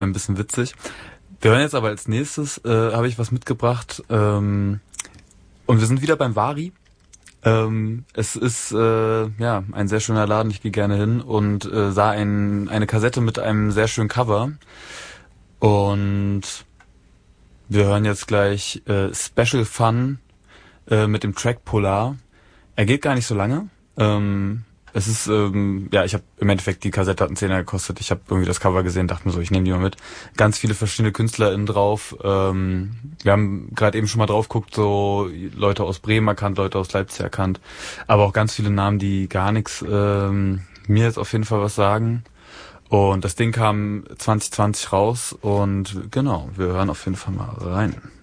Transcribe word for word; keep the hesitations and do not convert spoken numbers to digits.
ein bisschen witzig. Wir hören jetzt aber als nächstes, äh, habe ich was mitgebracht, ähm, und wir sind wieder beim Vari. Ähm, es ist äh, ja ein sehr schöner Laden, ich gehe gerne hin und äh, sah ein, eine Kassette mit einem sehr schönen Cover. Und wir hören jetzt gleich äh, Special Fun äh, mit dem Track Polar. Er geht gar nicht so lange. Ähm, es ist, ähm, ja, ich habe im Endeffekt, die Kassette hat einen Zehner gekostet. Ich habe irgendwie das Cover gesehen, dachte mir so, ich nehme die mal mit. Ganz viele verschiedene KünstlerInnen drauf. Ähm, wir haben gerade eben schon mal drauf geguckt, so Leute aus Bremen erkannt, Leute aus Leipzig erkannt. Aber auch ganz viele Namen, die gar nichts ähm, mir jetzt auf jeden Fall was sagen. Und das Ding kam zwanzig zwanzig raus und genau, wir hören auf jeden Fall mal rein.